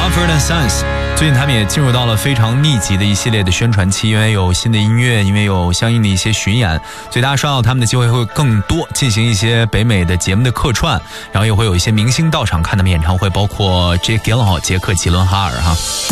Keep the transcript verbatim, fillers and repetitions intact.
Mumford and Sons， 最近他们也进入到了非常密集的一系列的宣传期，因为有新的音乐，因为有相应的一些巡演，所以大家刷到他们的机会会更多，进行一些北美的节目的客串，然后也会有一些明星到场看他们演唱会，包括 Jake Gyllenhaal 杰克·吉伦哈尔哈。